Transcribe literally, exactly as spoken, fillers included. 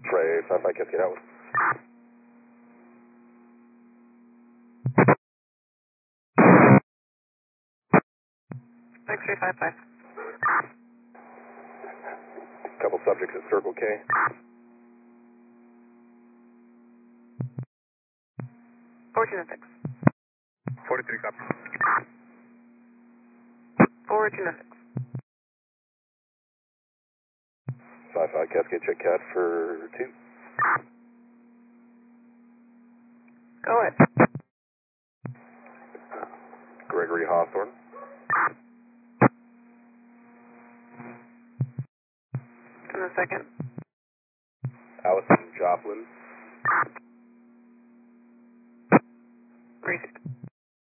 Trey, five five Cascade out. six three five five. Couple subjects at Circle K. fourteen oh six. forty-three copy. fourteen oh six. five five Cascade, check cat for two. Go ahead. Gregory Hawthorne. In a second. Allison Joplin.